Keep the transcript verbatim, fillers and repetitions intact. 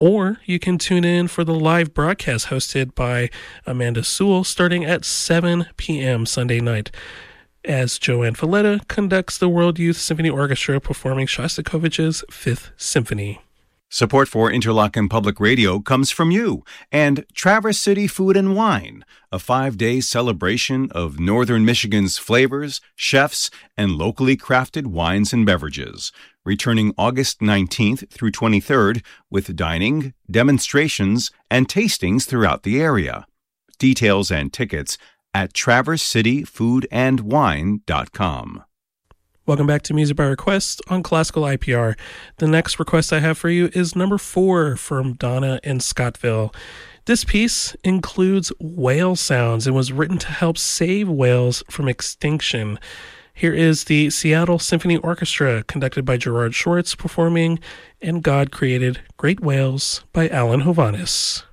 Or you can tune in for the live broadcast hosted by Amanda Sewell starting at seven p.m. Sunday night, as Joanne Falletta conducts the World Youth Symphony Orchestra performing Shostakovich's Fifth Symphony. Support for Interlochen Public Radio comes from you and Traverse City Food and Wine, a five-day celebration of Northern Michigan's flavors, chefs, and locally crafted wines and beverages, returning August nineteenth through twenty-third with dining, demonstrations, and tastings throughout the area. Details and tickets at traverse city food and wine dot com. Welcome back to Music by Request on Classical I P R. The next request I have for you is number four from Donna in Scottville. This piece includes whale sounds and was written to help save whales from extinction. Here is the Seattle Symphony Orchestra, conducted by Gerard Schwartz, performing And God Created Great Whales by Alan Hovhaness.